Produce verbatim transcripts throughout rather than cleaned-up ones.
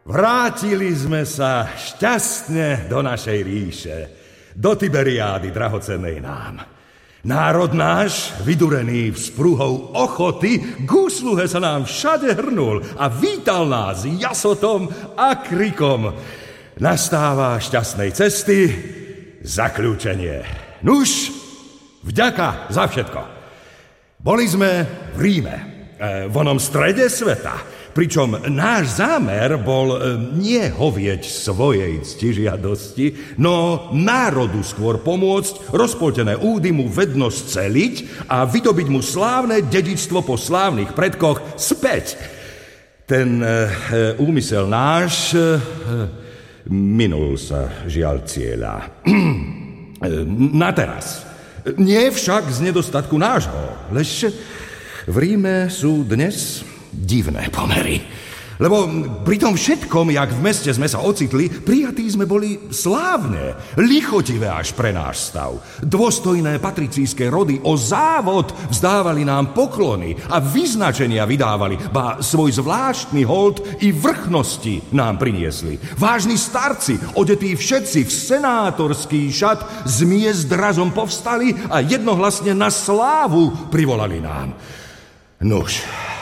Vrátili sme sa šťastne do našej ríše, do Tiberiády drahocennej nám. Národ náš, vydurený vzpruhou ochoty, k úsluhe sa nám všade hrnul a vítal nás jasotom a krikom. Nastáva šťastnej cesty zakľúčenie. Nuž, vďaka za všetko. Boli sme v Ríme, v onom strede sveta, pričom náš zámer bol nie hovieť svojej ctižiadosti, no národu skôr pomôcť rozpoltené údy mu vedno sceliť a vydobiť mu slávne dedičstvo po slávnych predkoch späť. Ten e, úmysel náš e, minul sa žiaľ cieľa. Na teraz. Nie však z nedostatku nášho, lež v Ríme sú dnes divné pomery. Lebo pri tom všetkom, jak v meste sme sa ocitli, prijatí sme boli slávne, lichotivé až pre náš stav. Dôstojné patricíjské rody o závod vzdávali nám poklony a vyznačenia vydávali, ba svoj zvláštny hold i vrchnosti nám priniesli. Vážni starci, odetí všetci v senátorský šat, z miest razom povstali a jednohlasne na slávu privolali nám. Nuž...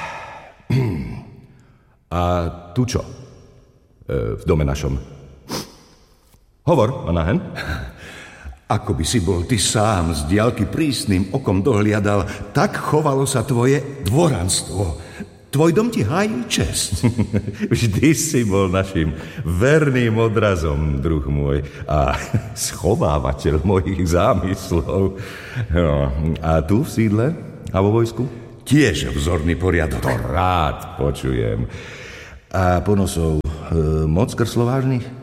A tu čo? E, v dome našom. Hovor, Manahen. Ako by si bol ty sám z diaľky prísnym okom dohliadal, tak chovalo sa tvoje dvoranstvo. Tvoj dom ti hájí čest. Vždy si bol našim verným odrazom, druh môj, a schovávateľ mojich zámyslov. No, a tu v sídle a vo vojsku? Tiež vzorný poriadok. To rád počujem. A ponosov e, moc krslovážnych? E,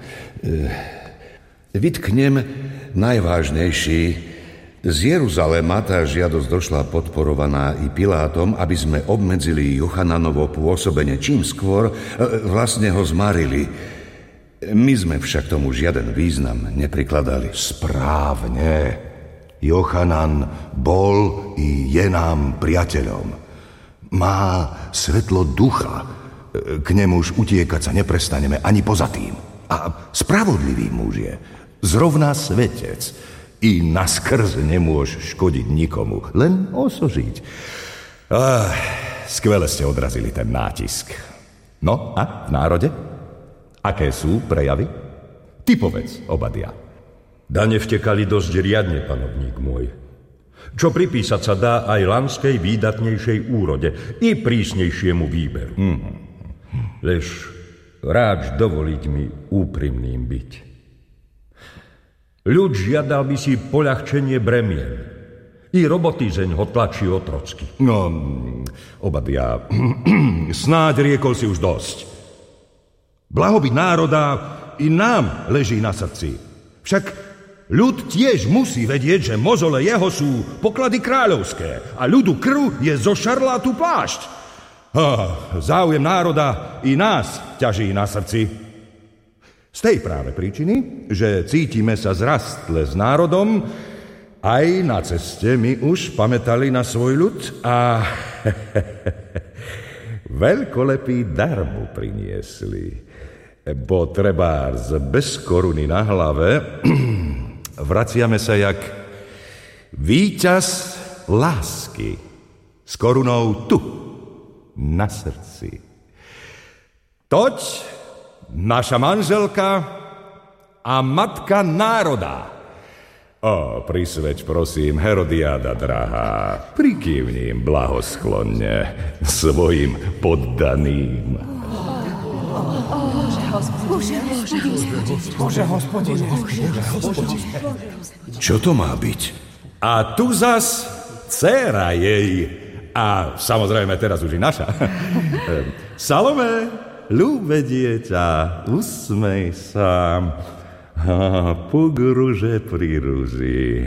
vytknem najvážnejší. Z Jeruzalema tá žiadosť došla podporovaná i Pilátom, aby sme obmedzili Jochananovo pôsobenie čím skôr, e, vlastne ho zmarili. My sme však tomu žiaden význam neprikladali. Správne. Jochanan bol i je nám priateľom. Má svetlo ducha. K nemuž utiekať sa neprestaneme ani poza tým. A spravodlivý muž je. Zrovna svetec. I naskrz nemôž škodiť nikomu. Len osožiť. Ah, skvele ste odrazili ten nátisk. No a v národe? Aké sú prejavy? Ty povedz, Obadia. Dane vtekali dosť riadne, panovník môj. Čo pripísať sa dá aj lanskej výdatnejšej úrode i prísnejšiemu výberu. Mm. Lež ráč dovoliť mi úprimným byť. Ľud žiadal by si poľahčenie bremien. I roboty zeň ho tlačí otrocky. No, Obadia, snáď riekol si už dosť. Blahobyt národa i nám leží na srdci. Však ľud tiež musí vedieť, že mozole jeho sú poklady kráľovské a ľudu krv je zo šarlátu plášť. Oh, záujem národa i nás ťaží na srdci. Z tej práve príčiny, že cítime sa zrastle s národom, aj na ceste my už pamätali na svoj ľud a veľkolepý dar mu priniesli. Bo trebárs bez koruny na hlave vraciame sa jak víťaz lásky s korunou tu, na srdci. Toť naša manželka a matka národa. O, prisveď, prosím, Herodiáda drahá, prikývni im blahosklonne svojim poddaným. Bože, hospodine. Čo to má byť? A tu zas dcéra jej, a samozrejme teraz už i naša. Salome, ľúbe dieťa, usmej sa, puk ruže pri ruži.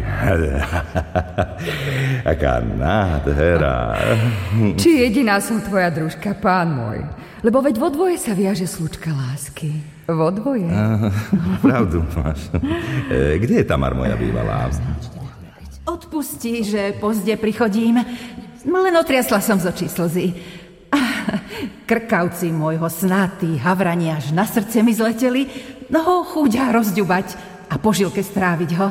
Aká nádhera. Či jediná som tvoja družka, pán môj? Lebo veď vo dvoje sa viaže slučka lásky. Vo dvoje. Pravdu máš. Kde je Tamar, moja bývalá? Odpustí, že pozde prichodím. Len otriasla som z očí slzy. Ah, Krkavci môjho sna, tí havrani až na srdce mi zleteli, no ho chúďa rozďubať a po žilke stráviť ho.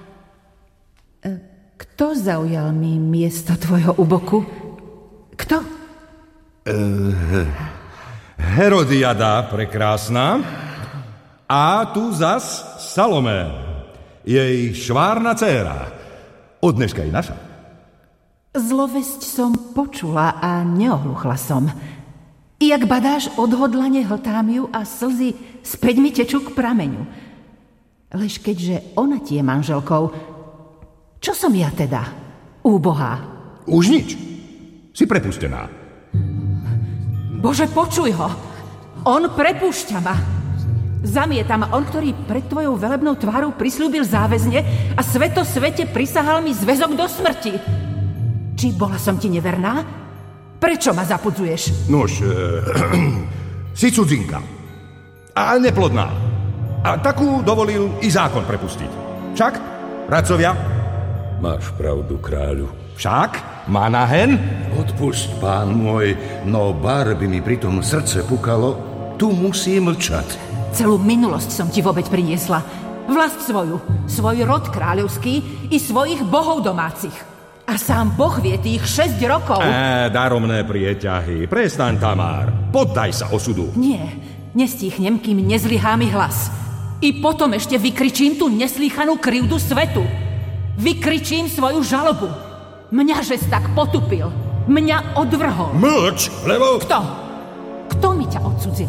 Kto zaujal mi miesto tvojho uboku? Kto? Uh, Herodiada prekrásna a tu zas Salomé, jej švárna dcéra, od dneška je naša. Zlovesť som počula a neohluchla som. Jak badáš, odhodlane hltám ju a slzy späť mi tečú k prameňu. Lež keďže ona ti je manželkou, čo som ja teda? Úbohá. Už nič. Si prepustená. Bože, počuj ho. On prepúšťa ma. Zamieta ma on, ktorý pred tvojou velebnou tvárou prisľúbil záväzne a sveto svete prisahal mi zväzok do smrti. Či bola som ti neverná? Prečo ma zapudzuješ? Nož, e, si cudzinka. A neplodná. A takú dovolil i zákon prepustiť. Však, radcovia? Máš pravdu, kráľu. Však, Manahen? Odpusť, pán môj, no bar by mi pritom srdce pukalo, tu musí mlčať. Celú minulosť som ti vôbec priniesla. Vlast svoju, svoj rod kráľovský i svojich bohov domácich. A sám Boh vie tých šesť rokov. É, daromné prieťahy. Prestaň, Tamár. Poddaj sa osudu. Nie, nestíchnem, kým nezlyhá mi hlas. I potom ešte vykričím tú neslýchanú krivdu svetu. Vykričím svoju žalobu. Mňa, že si tak potupil. Mňa odvrhol. Mlč, lebo... Kto? Kto mi ťa odsudzil?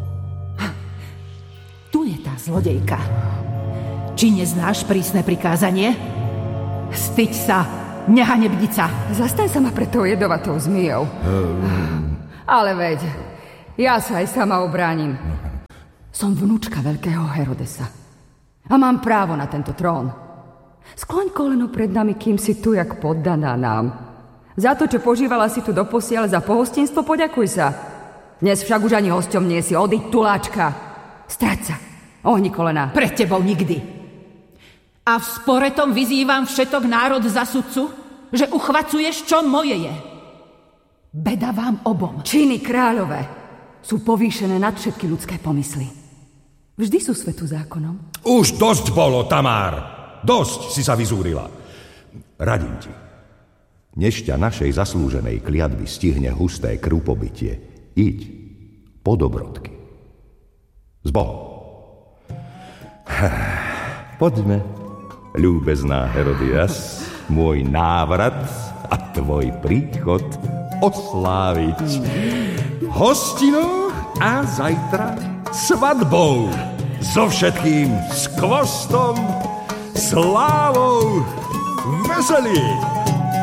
Tu je tá zlodejka. Či neznáš prísne prikázanie? Styď sa, nehanebnica. Zastaň sa ma pred tou jedovatou zmijou. Ale veď, ja sa aj sama obránim. Som vnúčka veľkého Herodesa. A mám právo na tento trón. Skloň koleno pred nami, kým si tu jak poddaná nám. Za to, čo požívala si tu doposiaľ, za pohostinstvo poďakuj sa. Dnes však už ani hosťom nie si, odiď, tuláčka. Strať sa, ohni kolena. Pred tebou nikdy. A v spore tom vyzývam všetok národ za sudcu, že uchvacuješ, čo moje je. Beda vám obom. Činy kráľové sú povýšené nad všetky ľudské pomysly. Vždy sú svetu zákonom. Už dosť bolo, Tamár. Dosť si sa vyzúrila. Radím ti. Než ťa našej zaslúženej kliatby stihne husté krúpobytie, iď po dobrodky. S Bohom. Poďme, ľúbezná Herodias, môj návrat a tvoj príchod osláviť hostinou a zajtra svadbou. So všetkým skvostom, slávou, veselím.